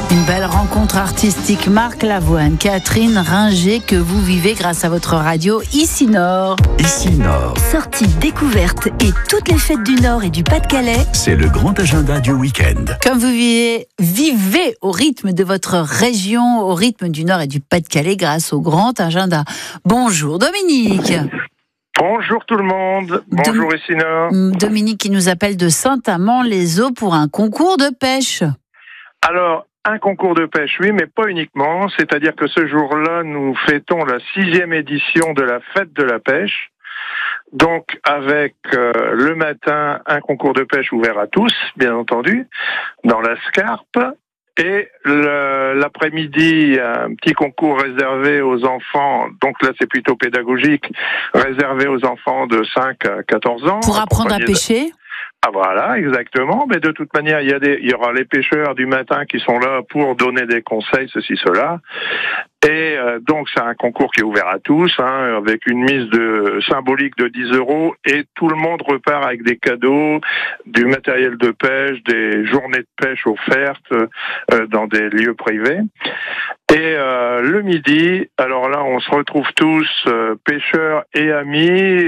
Une belle rencontre artistique. Marc Lavoine, Catherine Ringer, que vous vivez grâce à votre radio Ici Nord. Ici Nord. Sorties, découvertes et toutes les fêtes du Nord et du Pas-de-Calais. C'est le grand agenda du week-end. Comme vous vivez au rythme de votre région, au rythme du Nord et du Pas-de-Calais grâce au grand agenda. Bonjour Dominique. Bonjour tout le monde, bonjour Ici Nord. Dominique qui nous appelle de Saint-Amand-les-Eaux pour un concours de pêche. Alors, un concours de pêche, oui, mais pas uniquement. C'est-à-dire que ce jour-là, nous fêtons la 6e édition de la fête de la pêche. Donc, avec le matin, un concours de pêche ouvert à tous, bien entendu, dans la Scarpe. Et l'après-midi, un petit concours réservé aux enfants, donc là c'est plutôt pédagogique, réservé aux enfants de 5 à 14 ans. Pour apprendre à pêcher ? Ah voilà, exactement. Mais de toute manière, il y aura les pêcheurs du matin qui sont là pour donner des conseils, ceci, cela. Et donc c'est un concours qui est ouvert à tous, avec une mise symbolique de 10 €, et tout le monde repart avec des cadeaux, du matériel de pêche, des journées de pêche offertes dans des lieux privés. Et le midi, alors là on se retrouve tous, pêcheurs et amis,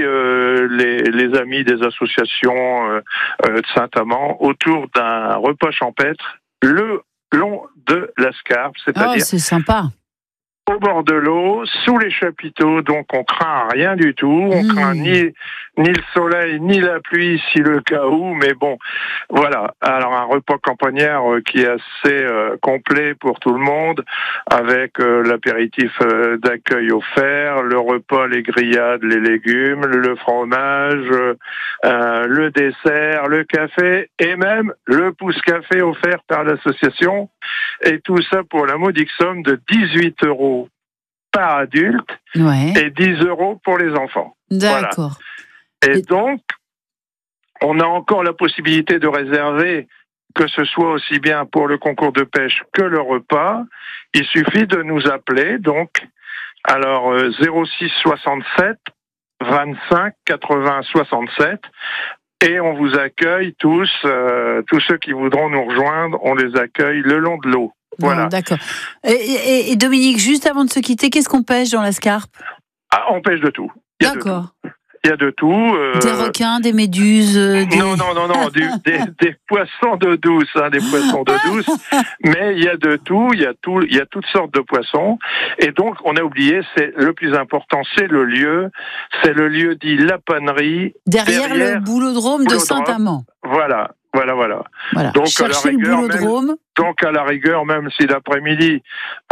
les amis des associations de Saint-Amand, autour d'un repas champêtre le long de la Scarpe, c'est-à-dire... Oh, c'est sympa. Au bord de l'eau, sous les chapiteaux, donc on craint rien du tout, on craint ni le soleil, ni la pluie, si le cas où, mais bon, voilà. Alors un repas campagnard qui est assez complet pour tout le monde, avec l'apéritif d'accueil offert, le repas, les grillades, les légumes, le fromage, le dessert, le café, et même le pouce-café offert par l'association, et tout ça pour la modique somme de 18 € par adulte, ouais, et 10 € pour les enfants. D'accord. Voilà. Et donc, on a encore la possibilité de réserver, que ce soit aussi bien pour le concours de pêche que le repas. Il suffit de nous appeler, donc, alors 06 67 25 80 67, et on vous accueille tous ceux qui voudront nous rejoindre, on les accueille le long de l'eau. Voilà. Bon, d'accord. Et Dominique, juste avant de se quitter, qu'est-ce qu'on pêche dans la Scarpe ? Ah, on pêche de tout. D'accord. Il y a de tout. Des requins, des méduses. Non, des poissons d'eau douce, des poissons d'eau douce. Mais il y a de tout. Il y a toutes sortes de poissons. Et donc, on a oublié, c'est le plus important, c'est le lieu. C'est le lieu dit La Pannerie. Derrière le boulodrome de Saint-Amand. Voilà. Donc, cherchez le boulodrome. Donc, à la rigueur, même si l'après-midi,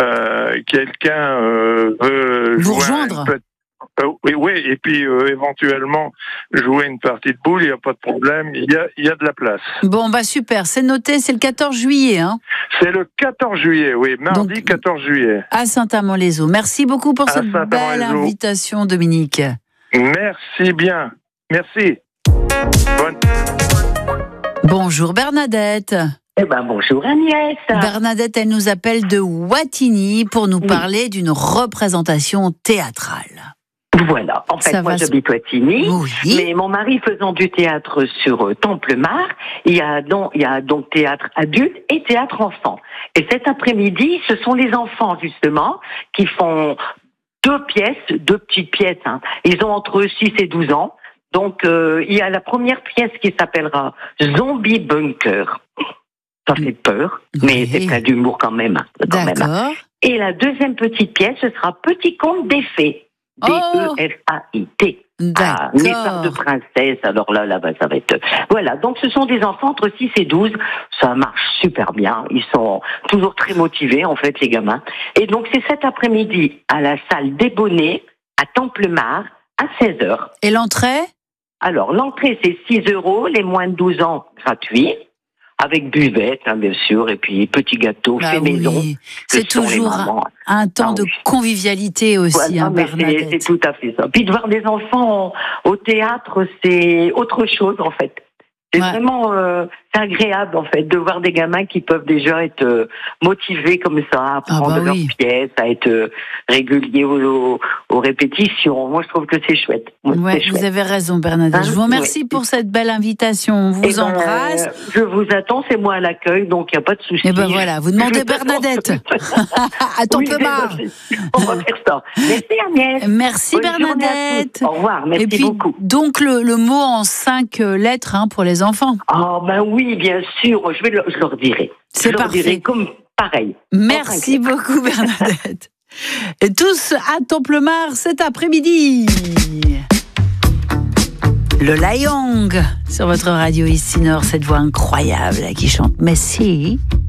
quelqu'un veut vous rejoindre. Oui, et puis éventuellement jouer une partie de boule, il n'y a pas de problème, il y a de la place. Bon, super, c'est noté, c'est le 14 juillet. C'est le 14 juillet, oui, mardi. Donc, 14 juillet. À Saint-Amand-les-Eaux. Merci beaucoup pour cette belle invitation, Dominique. Merci bien, merci. Bonjour Bernadette. Bonjour Agnès. Bernadette, elle nous appelle de Wattignies pour nous parler d'une représentation théâtrale. Voilà, en fait, moi j'habite Wattignies, mais mon mari faisant du théâtre sur Templemar, il y a donc théâtre adulte et théâtre enfant. Et cet après-midi, ce sont les enfants justement qui font deux petites pièces. Ils ont entre 6 et 12 ans. Donc il y a la première pièce qui s'appellera Zombie Bunker. Ça fait peur, mais c'est plein d'humour quand même. D'accord. Et la deuxième petite pièce, ce sera Petit conte des fées. D-E-F-A-I-T. D'accord. L'histoire de princesse, alors là, ça va être... Voilà, donc ce sont des enfants entre 6 et 12, ça marche super bien, ils sont toujours très motivés, en fait, les gamins. Et donc c'est cet après-midi, à la salle des Bonnets, à Templemar, à 16h. Et l'entrée ? Alors, l'entrée, c'est 6 €, les moins de 12 ans, gratuit. Avec buvette, bien sûr, et puis petit gâteau fait maison. C'est toujours un temps de convivialité aussi, Bernadette. C'est tout à fait ça. Puis de voir des enfants au théâtre, c'est autre chose, en fait. C'est vraiment, c'est agréable en fait de voir des gamins qui peuvent déjà être motivés comme ça, à apprendre leurs pièces, à être réguliers aux répétitions. Moi, je trouve que c'est chouette. Ouais, vous avez raison, Bernadette. Je vous remercie pour cette belle invitation. On vous embrasse. Je vous attends, c'est moi à l'accueil, donc il n'y a pas de souci. Et ben voilà, vous demandez Bernadette. À Templemar. On va faire ça. Merci Agnès. Merci Bernadette. Au revoir, merci beaucoup. Donc le mot en 5 lettres pour les enfants. Ah ben oui, bien sûr, je leur dirai. C'est parfait. Leur dirai comme pareil. Merci beaucoup Bernadette. Et tous à Templemar cet après-midi. Lola Young sur votre radio ici Nord, cette voix incroyable qui chante Messi.